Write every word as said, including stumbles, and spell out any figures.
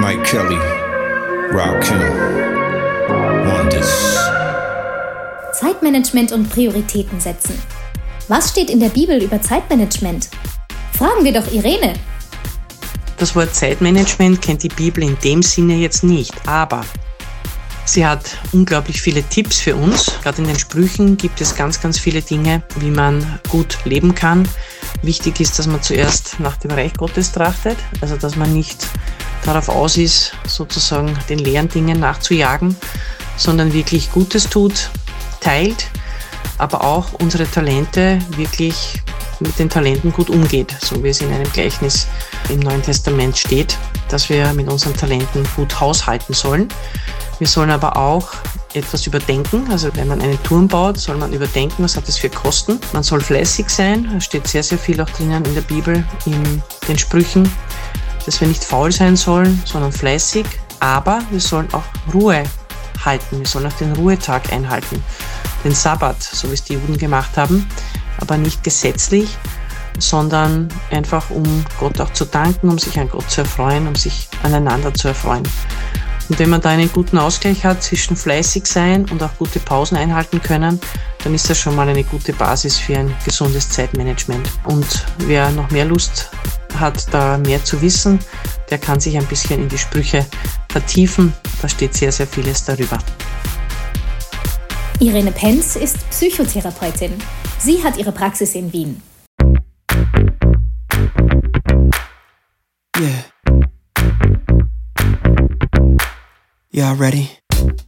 Mike Kelly, Rakim, Wonders. Zeitmanagement und Prioritäten setzen. Was steht in der Bibel über Zeitmanagement? Fragen wir doch Irene. Das Wort Zeitmanagement kennt die Bibel in dem Sinne jetzt nicht, aber sie hat unglaublich viele Tipps für uns. Gerade in den Sprüchen gibt es ganz, ganz viele Dinge, wie man gut leben kann. Wichtig ist, dass man zuerst nach dem Reich Gottes trachtet, also dass man nicht darauf aus ist, sozusagen den leeren Dingen nachzujagen, sondern wirklich Gutes tut, teilt, aber auch unsere Talente wirklich mit den Talenten gut umgeht, so wie es in einem Gleichnis im Neuen Testament steht, dass wir mit unseren Talenten gut haushalten sollen. Wir sollen aber auch etwas überdenken, also wenn man einen Turm baut, soll man überdenken, was hat es für Kosten. Man soll fleißig sein, da steht sehr, sehr viel auch drinnen in der Bibel, in den Sprüchen, dass wir nicht faul sein sollen, sondern fleißig, aber wir sollen auch Ruhe halten, wir sollen auch den Ruhetag einhalten, den Sabbat, so wie es die Juden gemacht haben, aber nicht gesetzlich, sondern einfach um Gott auch zu danken, um sich an Gott zu erfreuen, um sich aneinander zu erfreuen. Und wenn man da einen guten Ausgleich hat zwischen fleißig sein und auch gute Pausen einhalten können, dann ist das schon mal eine gute Basis für ein gesundes Zeitmanagement. Und wer noch mehr Lust hat, da mehr zu wissen, der kann sich ein bisschen in die Sprüche vertiefen. Da steht sehr, sehr vieles darüber. Irene Penz ist Psychotherapeutin. Sie hat ihre Praxis in Wien. Yeah. Y'all ready?